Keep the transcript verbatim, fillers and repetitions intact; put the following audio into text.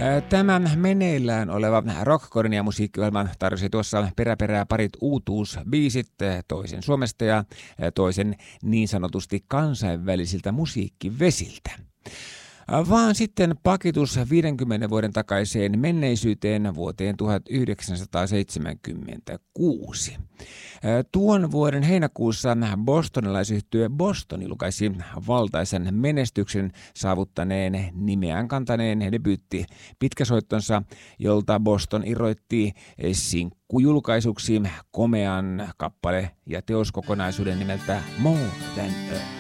Tämän meneillään oleva Rock-Kornia musiikkiohjelma tarjosi tuossa peräperää parit uutuusbiisit, toisen Suomesta ja toisen niin sanotusti kansainvälisiltä musiikkivesiltä. Vaan sitten pakitus viidenkymmenen vuoden takaiseen menneisyyteen vuoteen tuhatyhdeksänsataaseitsemänkymmentäkuusi. Tuon vuoden heinäkuussa bostonilaisyhtye Boston julkaisi valtaisen menestyksen saavuttaneen nimeään kantaneen debyytti pitkäsoittonsa, jolta Boston irroitti sinkkujulkaisuksi komean kappale- ja teoskokonaisuuden nimeltä More Than Earth.